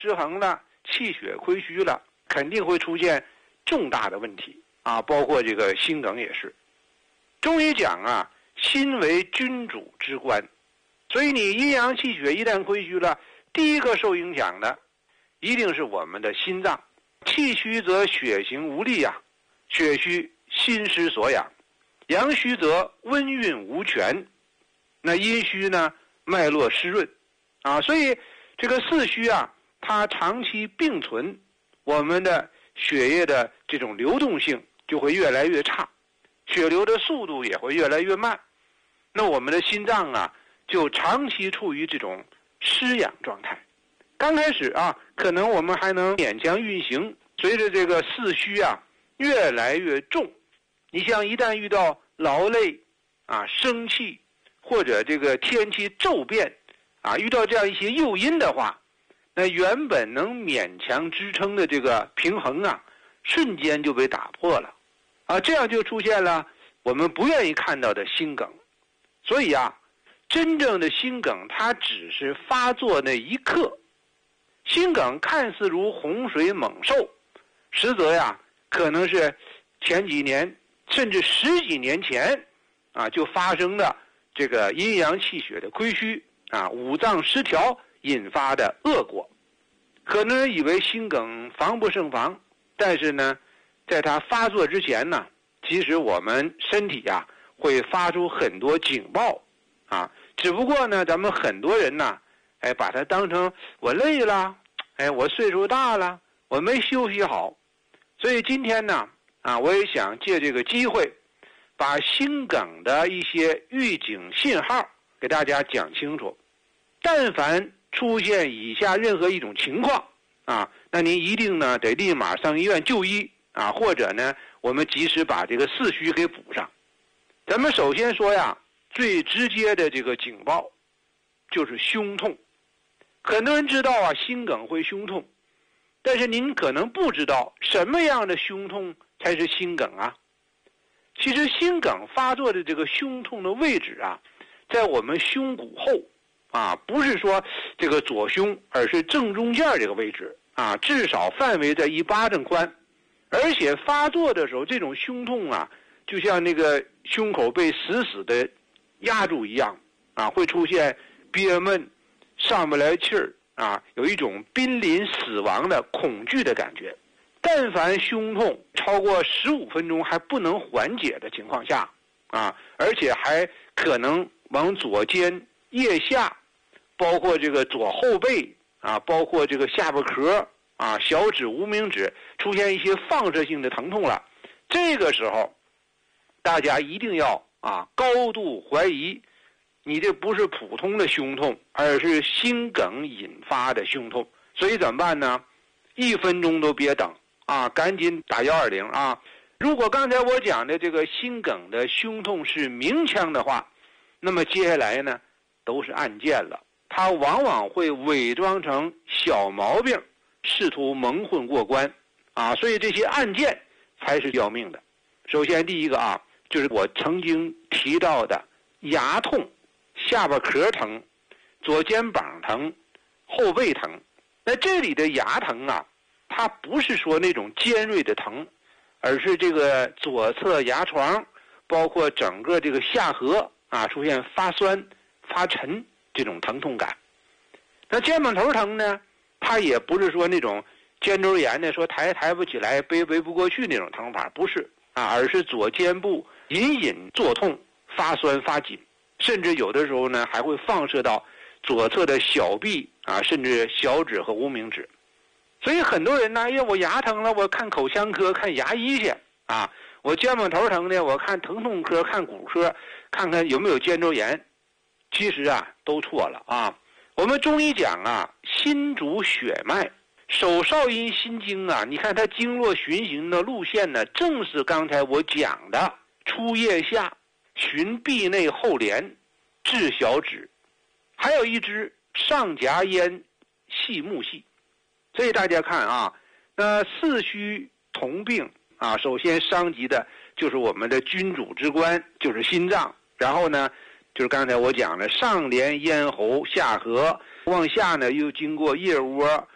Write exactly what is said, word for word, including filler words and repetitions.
失衡了，气血亏虚了，肯定会出现重大的问题啊，包括这个心梗也是。中医讲啊，心为君主之官，所以你阴阳气血一旦亏虚了，第一个受影响的一定是我们的心脏。气虚则血行无力啊，血虚心失所养，阳虚则温运无权，那阴虚呢，脉络湿润啊，所以这个四虚啊，它长期并存，我们的血液的这种流动性就会越来越差，血流的速度也会越来越慢，那我们的心脏啊就长期处于这种失养状态。刚开始啊，可能我们还能勉强运行，随着这个四虚啊越来越重，你像一旦遇到劳累啊、生气或者这个天气骤变啊，遇到这样一些诱因的话，那原本能勉强支撑的这个平衡啊，瞬间就被打破了啊，这样就出现了我们不愿意看到的心梗。所以啊，真正的心梗它只是发作那一刻，心梗看似如洪水猛兽，实则呀可能是前几年甚至十几年前啊就发生的这个阴阳气血的亏虚啊，五脏失调引发的恶果。可能以为心梗防不胜防，但是呢，在它发作之前呢，其实我们身体呀、啊、会发出很多警报啊，只不过呢，咱们很多人呢，哎，把它当成我累了，哎，我岁数大了，我没休息好。所以今天呢，啊，我也想借这个机会，把心梗的一些预警信号给大家讲清楚。但凡出现以下任何一种情况啊，那您一定呢得立马上医院就医啊，或者呢，我们及时把这个四虚给补上。咱们首先说呀，最直接的这个警报就是胸痛。很多人知道啊，心梗会胸痛，但是您可能不知道什么样的胸痛才是心梗啊。其实心梗发作的这个胸痛的位置啊，在我们胸骨后啊，不是说这个左胸，而是正中间这个位置啊，至少范围在一巴掌宽。而且发作的时候，这种胸痛啊，就像那个胸口被死死的压住一样啊，会出现憋闷、上不来气儿啊，有一种濒临死亡的恐惧的感觉。但凡胸痛超过十五分钟还不能缓解的情况下啊，而且还可能往左肩、腋下，包括这个左后背啊，包括这个下巴壳啊、小指、无名指出现一些放射性的疼痛了，这个时候大家一定要啊高度怀疑你这不是普通的胸痛，而是心梗引发的胸痛。所以怎么办呢？一分钟都别等啊，赶紧打一二零啊！如果刚才我讲的这个心梗的胸痛是明腔的话，那么接下来呢都是案件了，它往往会伪装成小毛病，试图蒙混过关啊，所以这些案件才是要命的。首先第一个啊，就是我曾经提到的牙痛、下巴壳疼、左肩膀疼、后背疼。那这里的牙疼啊，它不是说那种尖锐的疼，而是这个左侧牙床，包括整个这个下颌啊出现发酸、发沉这种疼痛感。那肩膀头疼呢，它也不是说那种肩周炎的说抬抬不起来、背背不过去那种疼法，不是啊，而是左肩部隐隐作痛、发酸发紧，甚至有的时候呢还会放射到左侧的小臂啊，甚至小指和无名指。所以很多人呢，哎呀，我牙疼了，我看口腔科看牙医去啊；我肩膀头疼呢，我看疼痛科看骨科，看看有没有肩周炎。其实啊都错了啊。我们中医讲啊，心主血脉，手少阴心经啊，你看它经络循行的路线呢，正是刚才我讲的出腋下、循臂内后连、至小指，还有一支上颊咽、细目细。所以大家看啊，那四虚同病啊，首先伤及的就是我们的君主之官，就是心脏。然后呢，就是刚才我讲的上连咽喉、下颌，往下呢又经过腋窝、